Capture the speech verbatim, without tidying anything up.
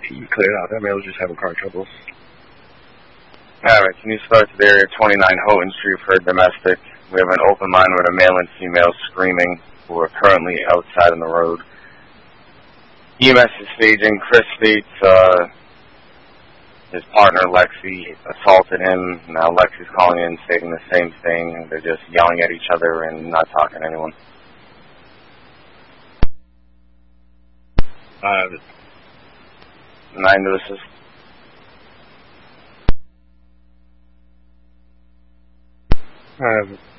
You cleared out. That man was just having car trouble. Alright, can you start to the area twenty-nine Houghton Street for domestic? We have an open line with a male and female screaming who are currently outside on the road. E M S is staging. Chris states uh, his partner Lexi assaulted him. Now Lexi's calling in stating the same thing. They're just yelling at each other and not talking to anyone. Uh, Nine to assist. uh,